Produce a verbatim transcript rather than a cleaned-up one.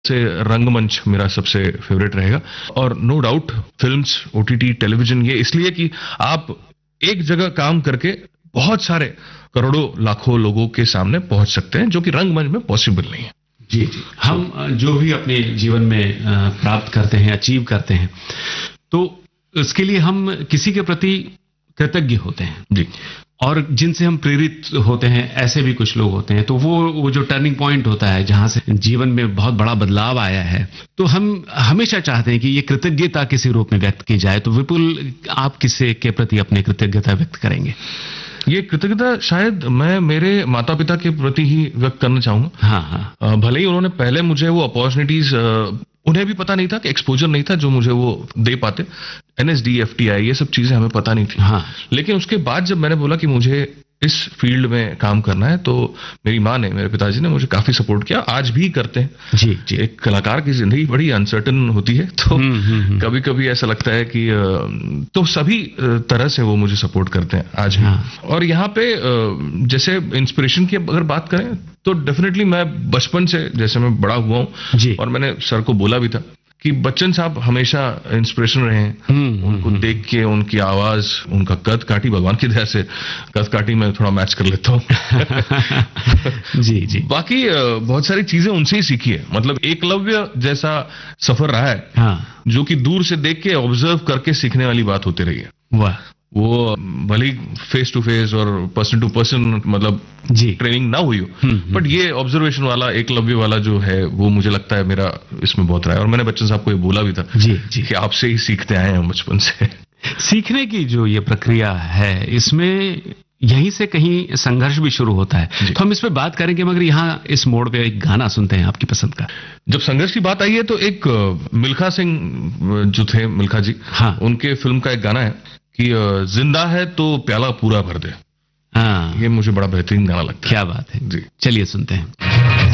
से रंगमंच मेरा सबसे फेवरेट रहेगा। और no doubt films, OTT, television, ये इसलिए कि आप एक जगह काम करके बहुत सारे करोड़ों लाखों लोगों के सामने पहुंच सकते हैं, जो कि रंगमंच में पॉसिबल नहीं है। जी जी, हम जो भी अपने जीवन में प्राप्त करते हैं, अचीव करते हैं, तो उसके लिए हम किसी के प्रति कृतज्ञ होते हैं जी, और जिनसे हम प्रेरित होते हैं, ऐसे भी कुछ लोग होते हैं। तो वो वो जो टर्निंग पॉइंट होता है जहां से जीवन में बहुत बड़ा बदलाव आया है, तो हम हमेशा चाहते हैं कि ये कृतज्ञता किसी रूप में व्यक्त की जाए। तो विपुल, आप किससे के प्रति अपनी कृतज्ञता व्यक्त करेंगे? ये कृतज्ञता शायद मैं मेरे माता पिता के प्रति ही व्यक्त करना चाहूंगा। हाँ हाँ, भले ही उन्होंने पहले मुझे वो अपॉर्चुनिटीज, उन्हें भी पता नहीं था कि एक्सपोजर नहीं था जो मुझे वो दे पाते, एनएसडी, एफटीआई, ये सब चीजें हमें पता नहीं थी। हाँ, लेकिन उसके बाद जब मैंने बोला कि मुझे इस फील्ड में काम करना है, तो मेरी माँ ने, मेरे पिताजी ने मुझे काफी सपोर्ट किया, आज भी करते हैं। जी जी, एक कलाकार की जिंदगी बड़ी अनसर्टन होती है, तो कभी कभी ऐसा लगता है कि तो सभी तरह से वो मुझे सपोर्ट करते हैं आज भी। हाँ। और यहाँ पे जैसे इंस्पिरेशन की अगर बात करें तो डेफिनेटली मैं बचपन से, जैसे मैं बड़ा हुआ हूँ, और मैंने सर को बोला भी था कि बच्चन साहब हमेशा इंस्पिरेशन रहे हैं। उनको देख के, उनकी आवाज, उनका कद काठी, भगवान की दया से कद काठी में थोड़ा मैच कर लेता हूँ। जी जी, बाकी बहुत सारी चीजें उनसे ही सीखी है। मतलब एकलव्य जैसा सफर रहा है, हाँ, जो कि दूर से देख के, ऑब्जर्व करके सीखने वाली बात होती रही है। वाह, वो भले फेस टू फेस और पर्सन टू पर्सन मतलब जी, ट्रेनिंग ना हुई हो, बट ये ऑब्जर्वेशन वाला, एकलव्य वाला जो है, वो मुझे लगता है मेरा इसमें बहुत रहा है। और मैंने बच्चन साहब को ये बोला भी था जी जी, कि आपसे ही सीखते आए हैं बचपन से। सीखने की जो ये प्रक्रिया है, इसमें यहीं से कहीं संघर्ष भी शुरू होता है। तो हम इस पे बात करेंगे, मगर यहाँ इस मोड़ पे एक गाना सुनते हैं आपकी पसंद का। जब संघर्ष की बात आई है तो एक मिल्खा सिंह जो थे, मिल्खा जी, हाँ, उनके फिल्म का एक गाना है कि जिंदा है तो प्याला पूरा भर दे। हाँ, ये मुझे बड़ा बेहतरीन गाना लगता है। क्या बात है जी, चलिए सुनते हैं।